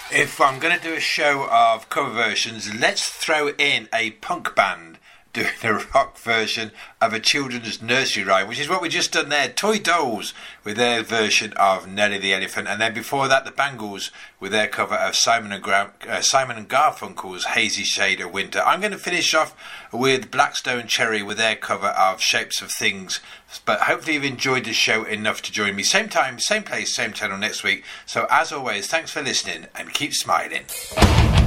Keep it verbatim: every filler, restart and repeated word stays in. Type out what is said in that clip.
If I'm going to do a show of cover versions, let's throw in a punk band doing a rock version of a children's nursery rhyme, which is what we just done there. Toy Dolls with their version of Nelly the Elephant, and then before that the Bangles with their cover of Simon and, Gra- uh, Simon and Garfunkel's Hazy Shade of Winter. I'm going to finish off with Blackstone Cherry with their cover of Shapes of Things, but hopefully you've enjoyed the show enough to join me same time, same place, same channel next week. So as always, thanks for listening and keep smiling.